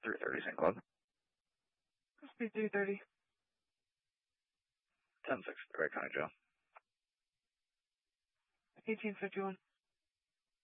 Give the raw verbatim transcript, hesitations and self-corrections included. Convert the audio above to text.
three thirty, Saint Club. Speed three thirty. ten six, Great County Joe. eighteen fifty-one.